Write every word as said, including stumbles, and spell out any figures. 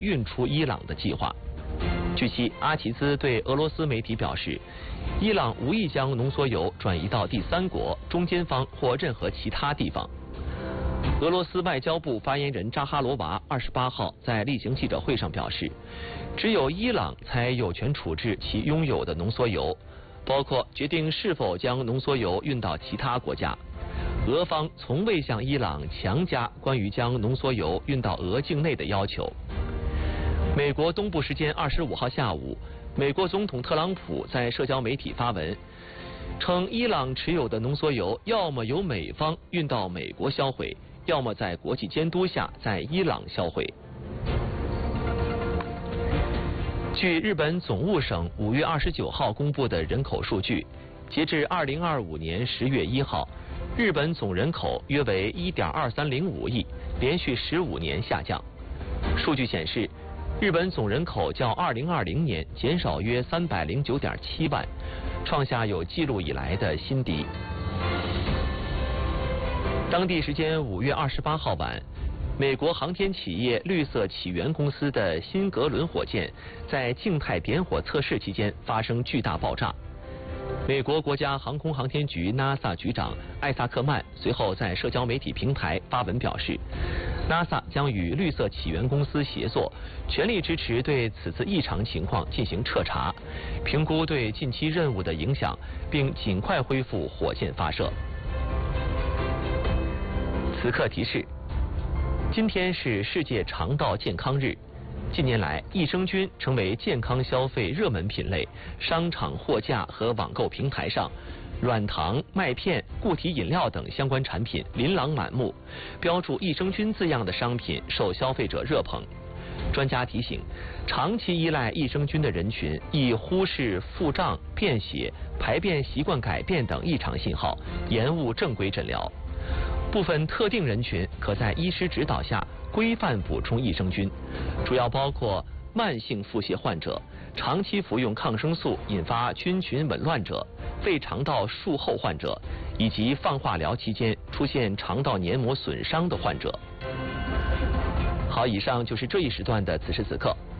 运出伊朗的计划。据悉，阿齐兹对俄罗斯媒体表示，伊朗无意将浓缩铀转移到第三国、中间方或任何其他地方。俄罗斯外交部发言人扎哈罗娃二十八号在例行记者会上表示，只有伊朗才有权处置其拥有的浓缩铀，包括决定是否将浓缩铀运到其他国家。俄方从未向伊朗强加关于将浓缩铀运到俄境内的要求。美国东部时间二十五号下午，美国总统特朗普在社交媒体发文，称伊朗持有的浓缩铀要么由美方运到美国销毁，要么在国际监督下在伊朗销毁。据日本总务省五月二十九号公布的人口数据，截至二零二五年十月一号，日本总人口约为一点二三零五亿，连续十五年下降。数据显示，日本总人口较二零二零年减少约三百零九点七万，创下有记录以来的新低。当地时间五月二十八号晚，美国航天企业绿色起源公司的新格伦火箭在静态点火测试期间发生巨大爆炸。美国国家航空航天局 NASA 局长艾萨克曼随后在社交媒体平台发文表示 ，NASA 将与绿色起源公司协作，全力支持对此次异常情况进行彻查，评估对近期任务的影响，并尽快恢复火箭发射。此刻提示：今天是世界肠道健康日。近年来，益生菌成为健康消费热门品类，商场货架和网购平台上，软糖、麦片、固体饮料等相关产品琳琅满目，标注益生菌字样的商品受消费者热捧。专家提醒，长期依赖益生菌的人群易忽视腹胀、便血、排便习惯改变等异常信号，延误正规诊疗。部分特定人群可在医师指导下规范补充益生菌，主要包括慢性腹泻患者、长期服用抗生素引发菌群紊乱者、胃肠道术后患者，以及放化疗期间出现肠道黏膜损伤的患者。好，以上就是这一时段的此时此刻。